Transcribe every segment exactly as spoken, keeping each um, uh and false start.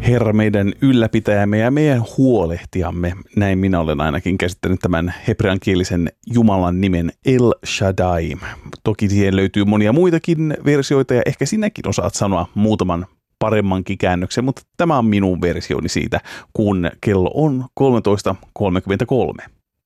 Herra meidän ylläpitäjämme ja meidän huolehtijamme. Näin minä olen ainakin käsittänyt tämän hebreankielisen Jumalan nimen El Shaddai. Toki siihen löytyy monia muitakin versioita ja ehkä sinäkin osaat sanoa muutaman paremmankin käännöksen, mutta tämä on minun versioni siitä, kun kello on kolmetoista kolmekymmentäkolme.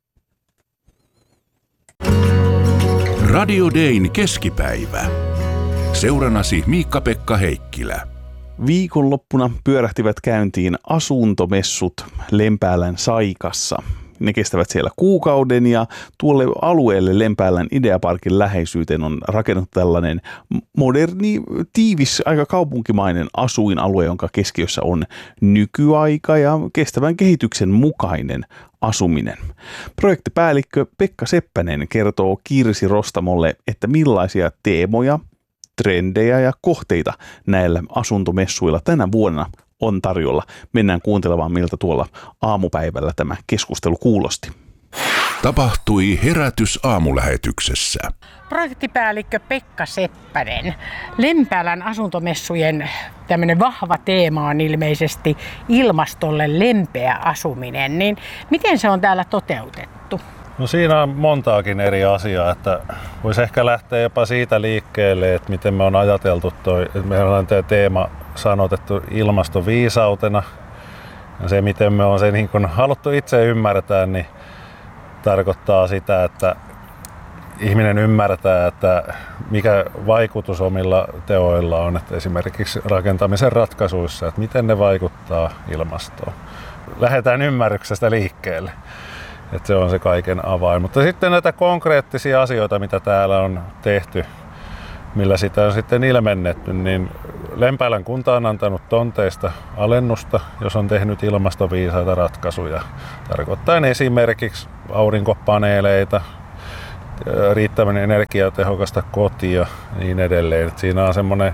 Radio Dayn keskipäivä. Seurannasi Miikka-Pekka Heikkilä. Viikonloppuna pyörähtivät käyntiin asuntomessut Lempäälän Saikassa. Ne kestävät siellä kuukauden ja tuolle alueelle Lempäälän Ideaparkin läheisyyteen on rakennettu tällainen moderni, tiivis, aika kaupunkimainen asuinalue, jonka keskiössä on nykyaika ja kestävän kehityksen mukainen asuminen. Projektipäällikkö Pekka Seppänen kertoo Kirsi Rostamolle, että millaisia teemoja, trendejä ja kohteita näillä asuntomessuilla tänä vuonna on tarjolla. Mennään kuuntelemaan, miltä tuolla aamupäivällä tämä keskustelu kuulosti. Tapahtui herätys aamulähetyksessä. Projektipäällikkö Pekka Seppänen. Lempäälän asuntomessujen tämmöinen vahva teema on ilmeisesti ilmastolle lempeä asuminen. Niin miten se on täällä toteutettu? No siinä on montaakin eri asiaa, että voisi ehkä lähteä jopa siitä liikkeelle, että miten me on ajateltu toi, että meillä on tämä teema sanotettu ilmastoviisautena. Ja se, miten me on se niin kun haluttu itse ymmärtää, niin tarkoittaa sitä, että ihminen ymmärtää, että mikä vaikutus omilla teoilla on, että esimerkiksi rakentamisen ratkaisuissa, että miten ne vaikuttaa ilmastoon. Lähdetään ymmärryksestä liikkeelle. Että se on se kaiken avain. Mutta sitten näitä konkreettisia asioita, mitä täällä on tehty, millä sitä on sitten ilmennetty, niin Lempäälän kunta on antanut tonteista alennusta, jos on tehnyt ilmastoviisaita ratkaisuja. Tarkoittain esimerkiksi aurinkopaneeleita, riittävän energiatehokasta kotia ja niin edelleen. Että siinä on semmoinen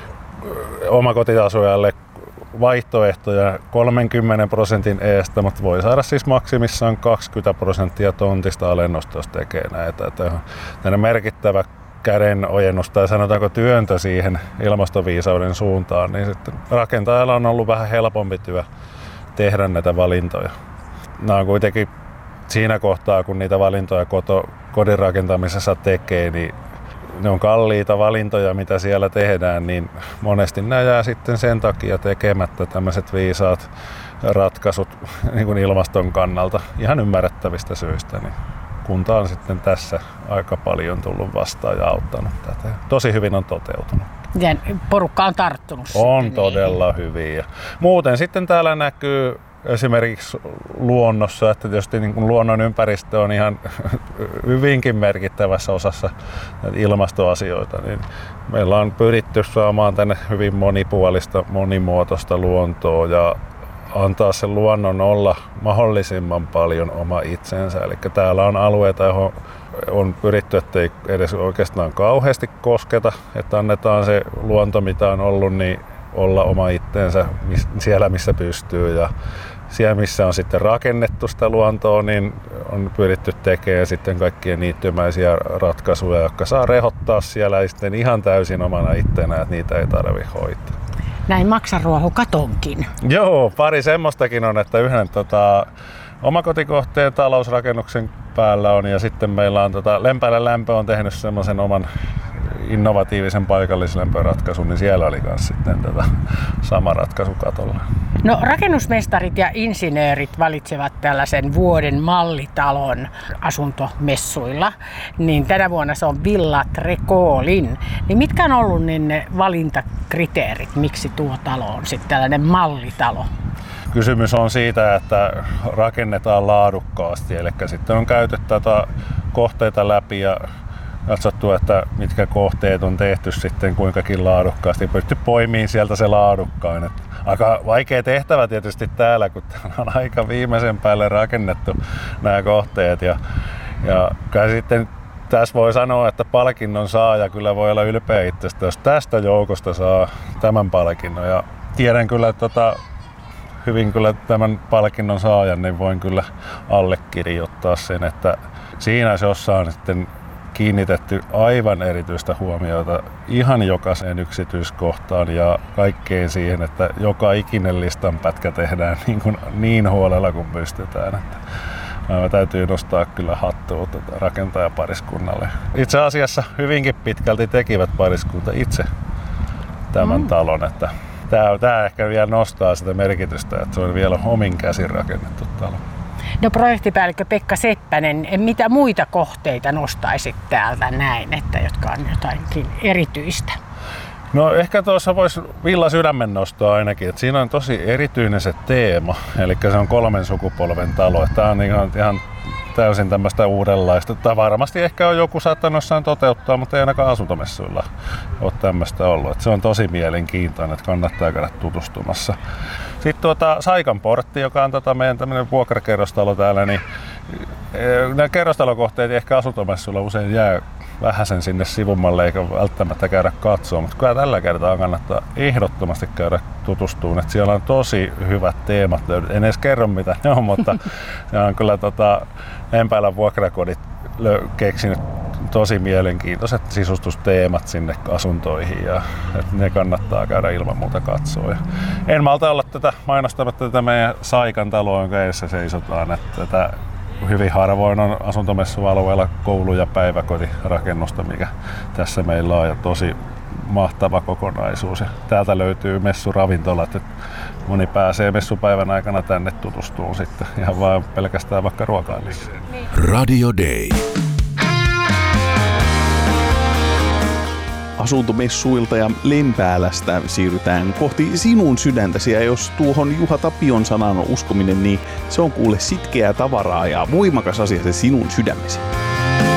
omakotitasujalle vaihtoehtoja kolmenkymmenen prosentin eestä, mutta voi saada siis maksimissaan kaksikymmentä prosenttia tontista alennusta, jos tekee näitä. Tämä merkittävä käden ojennus tai sanotaanko työntö siihen ilmastoviisauden suuntaan, niin sitten rakentajalla on ollut vähän helpompi työ tehdä näitä valintoja. Nämä on kuitenkin siinä kohtaa, kun niitä valintoja koto, kodin rakentamisessa tekee, niin ne on kalliita valintoja, mitä siellä tehdään, niin monesti nämä jää sitten sen takia tekemättä tämmöiset viisaat ratkaisut niin kuin ilmaston kannalta ihan ymmärrettävistä syistä. Niin kunta on sitten tässä aika paljon tullut vastaan ja auttanut tätä. Tosi hyvin on toteutunut. Ja porukka on tarttunut. On todella niin hyvin. Ja muuten sitten täällä näkyy esimerkiksi luonnossa, että tietysti niin kuin luonnon ympäristö on ihan hyvinkin merkittävässä osassa ilmastoasioita, niin meillä on pyritty saamaan tänne hyvin monipuolista, monimuotoista luontoa ja antaa sen luonnon olla mahdollisimman paljon oma itsensä. Eli täällä on alueita, johon on pyritty, ettei edes oikeastaan kauheasti kosketa, että annetaan se luonto, mitä on ollut, niin olla oma itsensä siellä, missä pystyy. Ja siellä, missä on sitten rakennettu sitä luontoa, niin on pyritty tekemään sitten kaikkia niittymäisiä ratkaisuja, jotka saa rehottaa siellä sitten ihan täysin omana ittenään, että niitä ei tarvitse hoitaa. Näin maksaruoho katonkin. Joo, pari semmoistakin on, että yhden tota, omakotikohteen talousrakennuksen päällä on ja sitten meillä on tota, Lempäälän lämpö on tehnyt semmoisen oman innovatiivisen paikallislämpöratkaisun, niin siellä oli myös sitten tätä sama ratkaisu katolla. No rakennusmestarit ja insinöörit valitsevat tällaisen vuoden mallitalon asuntomessuilla, niin tänä vuonna se on Villa Trecolin. Niin mitkä on ollut niin ne valintakriteerit, miksi tuo talo on sitten tällainen mallitalo? Kysymys on siitä, että rakennetaan laadukkaasti, eli sitten on käyty tätä kohteita läpi ja katsottu, että mitkä kohteet on tehty sitten kuinkakin laadukkaasti. Pystyy poimimaan sieltä se laadukkain. Että aika vaikea tehtävä tietysti täällä, kun täällä on aika viimeisen päälle rakennettu nämä kohteet. Ja, ja kyllä sitten tässä voi sanoa, että palkinnon saaja kyllä voi olla ylpeä itsestä, jos tästä joukosta saa tämän palkinnon. Ja tiedän kyllä, että tota, hyvin kyllä tämän palkinnon saajan, niin voin kyllä allekirjoittaa sen, että siinä se jossain sitten kiinnitetty aivan erityistä huomiota ihan jokaiseen yksityiskohtaan ja kaikkeen siihen, että joka ikinen listanpätkä tehdään niin, kuin niin huolella kuin pystytään. Että mä täytyy nostaa kyllä hattua rakentajapariskunnalle. Itse asiassa hyvinkin pitkälti tekivät pariskunta itse tämän mm. talon. Että tää, tää ehkä vielä nostaa sitä merkitystä, että se on vielä omin käsin rakennettu talo. No projektipäällikkö Pekka Seppänen, mitä muita kohteita nostaisit täältä näin, että jotka on jotainkin erityistä? No ehkä tuossa voisi Villa Sydämen nostaa ainakin, että siinä on tosi erityinen se teema, eli se on kolmen sukupolven talo. Tämä on ihan, ihan täysin tämmöistä uudenlaista. Tämä varmasti ehkä on joku saattanut jossain toteuttaa, mutta ei ainakaan asuntomessuilla ole tämmöistä ollut. Että se on tosi mielenkiintoinen, että kannattaa käydä tutustumassa. Sitten tuota Saikan portti, joka on tota meidän tämmöinen vuokrakerrostalo täällä, niin nämä kerrostalokohteet ehkä asuntomessuilla usein jää vähäsen sinne sivummalle eikä välttämättä käydä katsoa, mutta kyllä tällä kertaa kannattaa ehdottomasti käydä tutustumaan, että siellä on tosi hyvät teemat. En edes kerro mitä ne on, mutta ne on kyllä tota, Lempäälän vuokrakodit keksinyt tosi mielenkiintoiset sisustusteemat sinne asuntoihin ja että ne kannattaa käydä ilman muuta katsoa. Ja en malta olla tätä mainostamatta tätä meidän Saikan taloa, jonka edessä seisotaan, että tätä hyvin harvoin on asuntomessualueella koulu- ja päiväkotirakennusta, mikä tässä meillä on, ja tosi mahtava kokonaisuus. Ja täältä löytyy messuravintolat, että moni pääsee messupäivän aikana tänne tutustumaan sitten ihan vaan pelkästään vaikka ruokailissa. Radio Day. Asuntomessuilta ja Lempäälästä siirrytään kohti sinun sydäntäsi, ja jos tuohon Juha Tapion sanan on uskominen, niin se on kuule sitkeää tavaraa ja voimakas asia se sinun sydämesi.